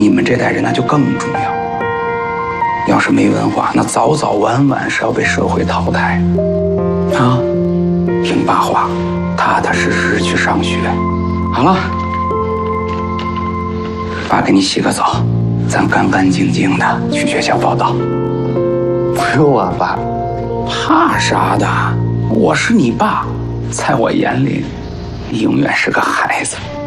你们这代人那就更重要。要是没文化，那早早晚晚是要被社会淘汰啊！听爸话，踏踏实实去上学。好了，爸给你洗个澡，咱干干净净的去学校报到。 不用啊，爸。 怕啥的？我是你爸，在我眼里，你永远是个孩子。